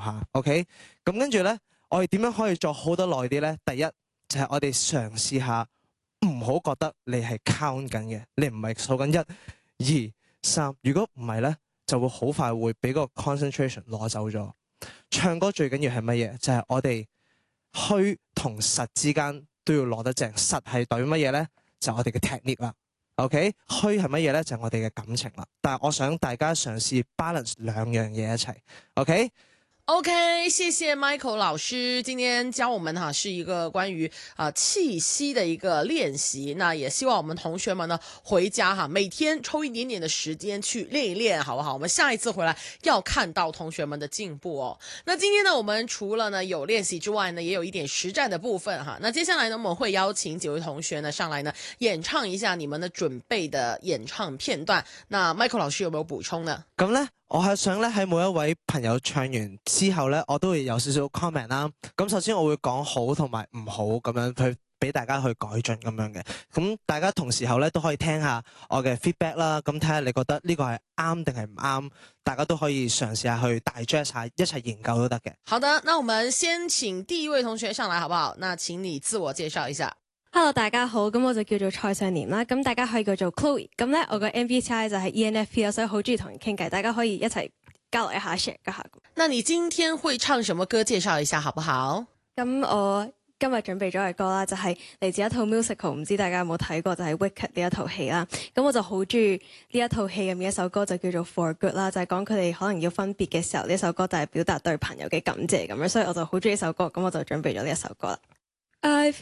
下。OK， 咁跟住咧，我哋點樣可以做好得耐啲咧？第一就係我哋嘗試下唔好覺得你係 count 緊嘅，你唔係數緊1、2、3。如果唔係咧，就會好快會俾個 concentration 攞走咗。唱歌最緊要係乜嘢？就係我哋虛同實之間都要攞得正。實係對乜嘢咧？就係我哋嘅 technique 啦。OK， 虛係乜嘢咧？就係我哋嘅感情啦。但係我想大家嘗試 balance 兩樣嘢一齊。OK， 謝謝 Michael 老師，今天教我們是一個關於氣息的一個練習。那也希望我們同學們呢回家每天抽一點點的時間去練一練，好不好？我們下一次回來要看到同學們的進步哦。那今天呢，我們除了呢有練習之外呢，也有一點實戰的部分哈。那接下來呢，我們會邀請幾位同學呢上來呢演唱一下你們的準備的演唱片段。那 Michael 老師有沒有補充呢？ 咁咧，我係想咧喺每一位朋友唱完之後咧，我都會有少少 comment 啦。咁首先我會講好同埋唔好咁樣去俾大家去改進咁樣嘅。咁大家同時候咧都可以聽下我嘅 feedback 啦。咁睇下你覺得呢個係啱定係唔啱，大家都可以嘗試下去digest下，一齊研究都得嘅。 好的，那我們先請第一位同學上來，好不好？那請你自我介紹一下。 Hello， 大家好，咁我就叫做蔡尚年啦，咁大家可以叫做 Chloe， 咁咧我個 MBTI 就係 ENFP 啦，所以好中意同人傾偈，大家可以一齊交流一下 share 一下。 那你今天會唱什麼歌？介紹一下好不好？ 咁我今日準備咗嘅歌啦，就係嚟自一套 musical， 唔知大家有冇睇過，就係 Wicked 呢一套戲啦。咁我就好中意呢一套戲入面一首歌，就叫做 For Good 啦，就係講佢哋可能要分別嘅時候，呢首歌就係表達對朋友嘅感謝咁樣，所以我就好中意呢首歌，咁我就準備咗呢一首歌啦。